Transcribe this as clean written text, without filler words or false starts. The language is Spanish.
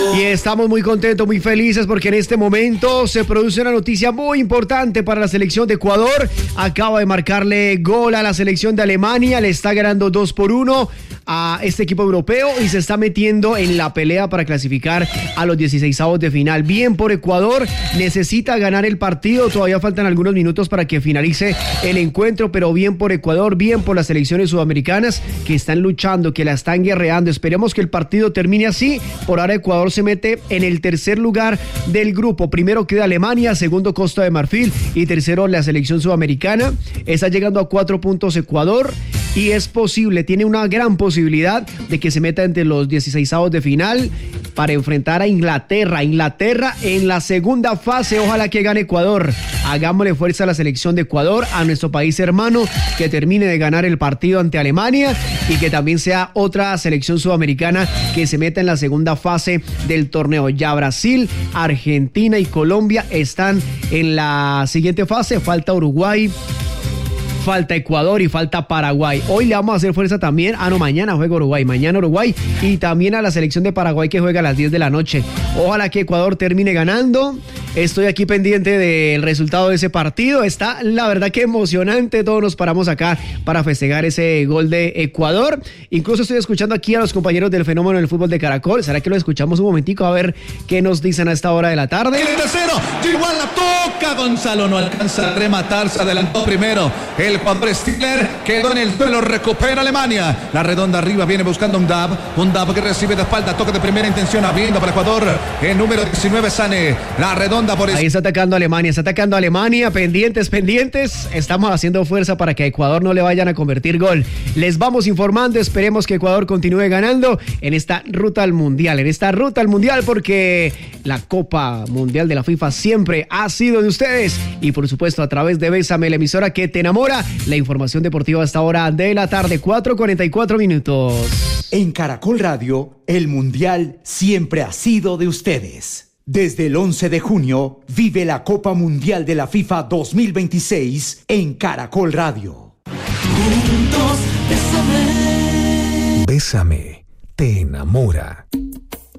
Y estamos muy contentos, muy felices porque en este momento se produce una noticia muy importante para la selección de Ecuador. Acaba de marcarle gol a la selección de Alemania, le está ganando 2-1 a este equipo europeo y se está metiendo en la pelea para clasificar a los 16avos de final. Bien por Ecuador, necesita ganar el partido, todavía faltan algunos minutos para que finalice el encuentro, pero bien por Ecuador, bien por las selecciones sudamericanas que están luchando, que la están guerreando. Esperemos que el partido termine así. Por ahora Ecuador se mete en el tercer lugar del grupo. Primero queda Alemania, segundo Costa de Marfil y tercero la selección sudamericana. Está llegando a 4 puntos Ecuador y es posible, tiene una gran posibilidad de que se meta entre los 16avos de final para enfrentar a Inglaterra. Inglaterra en la segunda fase, ojalá que gane Ecuador. Hagámosle fuerza a la selección de Ecuador, a nuestro país hermano, que termine de ganar el partido ante Alemania y que también sea otra selección sudamericana que se meta en la segunda fase del torneo. Ya Brasil, Argentina y Colombia están en la siguiente fase, falta Uruguay, falta Ecuador y falta Paraguay. Hoy le vamos a hacer fuerza también. Mañana juega Uruguay. Mañana Uruguay y también a la selección de Paraguay que juega a las 10 de la noche. Ojalá que Ecuador termine ganando. Estoy aquí pendiente del resultado de ese partido. Está la verdad que emocionante. Todos nos paramos acá para festejar ese gol de Ecuador. Incluso estoy escuchando aquí a los compañeros del Fenómeno del Fútbol de Caracol. ¿Será que lo escuchamos un momentico a ver qué nos dicen a esta hora de la tarde? El tercero, igual la toca Gonzalo, no alcanza a rematar, se adelantó primero el jugador Stiller, quedó en el duelo, recupera Alemania, la redonda arriba, viene buscando un Dab que recibe de espalda, toque de primera intención, abriendo para Ecuador, el número 19 Sane, la redonda por ahí está atacando Alemania, pendientes, estamos haciendo fuerza para que a Ecuador no le vayan a convertir gol. Les vamos informando, esperemos que Ecuador continúe ganando en esta ruta al mundial, porque la Copa Mundial de la FIFA siempre ha sido de ustedes y por supuesto a través de Bésame, la emisora que te enamora, la información deportiva a esta hora de la tarde, 4:44 minutos. En Caracol Radio, el mundial siempre ha sido de ustedes. Desde el 11 de junio, vive la Copa Mundial de la FIFA 2026 en Caracol Radio. Juntos, bésame. Bésame, te enamora.